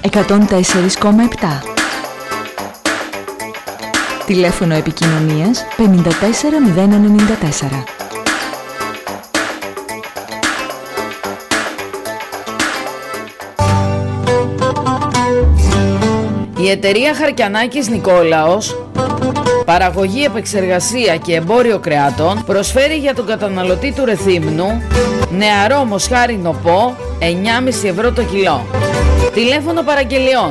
104,7. Τηλέφωνο επικοινωνίας 54094. Η εταιρεία Χαρκιανάκης Νικόλαος, παραγωγή, επεξεργασία και εμπόριο κρεάτων, προσφέρει για τον καταναλωτή του Ρεθύμνου νεαρό μοσχάρι νοπό 9,5 ευρώ το κιλό. Τηλέφωνο παραγγελιών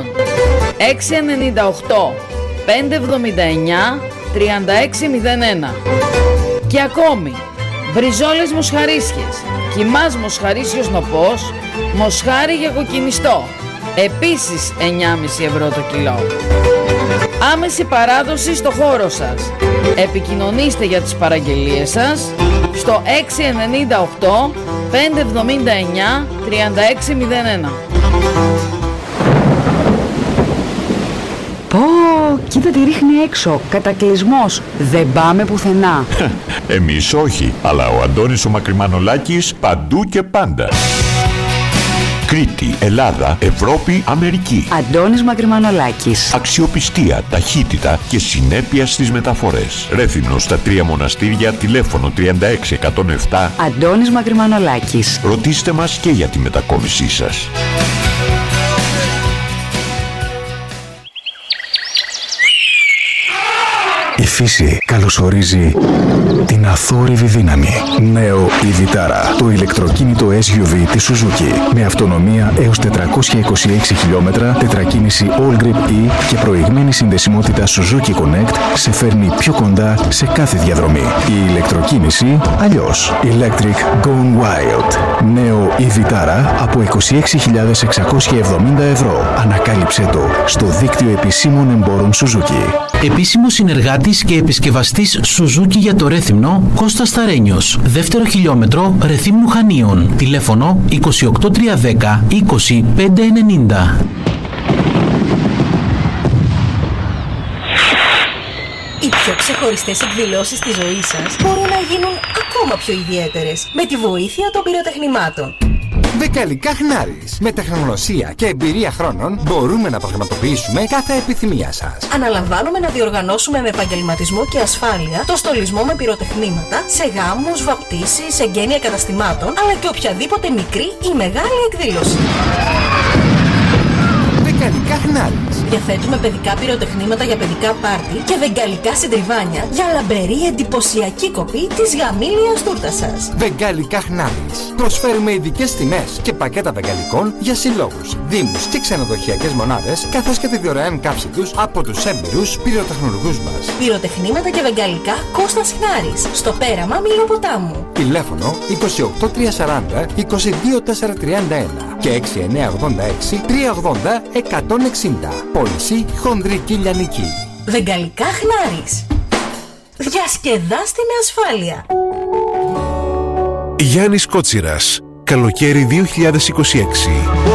698 579 3601. Και ακόμη μπριζόλες μοσχαρίσιες, κιμάς μοσχαρίσιος νοπός, μοσχάρι για κοκκινιστό, επίσης 9,5 ευρώ το κιλό. Άμεση παράδοση στο χώρο σας. Επικοινωνήστε για τις παραγγελίες σας στο 698 579 3601. Πω, κοίτα τι ρίχνει έξω. Κατακλυσμός. Δεν πάμε πουθενά. Εμείς όχι, αλλά ο Αντώνης ο Μακριμανολάκης παντού και πάντα. Κρήτη, Ελλάδα, Ευρώπη, Αμερική. Αντώνης Μακριμανολάκης. Αξιοπιστία, ταχύτητα και συνέπεια στις μεταφορές. Ρέθυμνο στα 3 μοναστήρια, τηλέφωνο 36107. Αντώνης Μακριμανολάκης. Ρωτήστε μας και για τη μετακόμισή σας. Η φύση καλωσορίζει την αθόρυβη δύναμη. Νέο η Vitara, το ηλεκτροκίνητο SUV της Suzuki. Με αυτονομία έως 426 χιλιόμετρα, τετρακίνηση All Grip E και προηγμένη συνδεσιμότητα Suzuki Connect σε φέρνει πιο κοντά σε κάθε διαδρομή. Η ηλεκτροκίνηση αλλιώς. Electric Gone Wild. Νέο η Vitara από 26.670 ευρώ. Ανακάλυψε το στο δίκτυο επισήμων εμπόρων Suzuki. Επίσημος συνεργάτης και επισκευαστής Suzuki για το Ρέθυμνο, Κώστας Σταρένιος. Δεύτερο χιλιόμετρο Ρεθύμνου Χανίων. Τηλέφωνο 28310 20590. Οι πιο ξεχωριστές εκδηλώσεις της ζωής σας μπορούν να γίνουν ακόμα πιο ιδιαίτερες με τη βοήθεια των πυροτεχνημάτων. Βεκαλικά Χνάρης. Με τεχνογνωσία και εμπειρία χρόνων μπορούμε να πραγματοποιήσουμε κάθε επιθυμία σας. Αναλαμβάνουμε να διοργανώσουμε με επαγγελματισμό και ασφάλεια το στολισμό με πυροτεχνήματα σε γάμους, βαπτίσεις, εγγένεια καταστημάτων, αλλά και οποιαδήποτε μικρή ή μεγάλη εκδήλωση. Βεκαλικά Χνάρης. Διαθέτουμε παιδικά πυροτεχνήματα για παιδικά πάρτι και βεγγαλικά συντριβάνια για λαμπερή εντυπωσιακή κοπή της γαμήλιας τούρτας σας. Βεγγαλικά Χνάρης. Προσφέρουμε ειδικές τιμές και πακέτα βεγγαλικών για συλλόγους, δήμους και ξενοδοχειακές μονάδες, καθώς και τη δωρεάν κάψη τους από τους έμπειρους πυροτεχνουργούς μας. Πυροτεχνήματα και βεγγαλικά Κώστας Χνάρης, στο πέραμα Μιλοποτάμου. Τηλέφωνο 28340 22431 και 6986 380 160. Πώληση χονδρική λιανική. Βεγγαλικά Χνάρης. Διασκεδάστε με ασφάλεια. Γιάννης Κότσιρας. Καλοκαίρι 2026.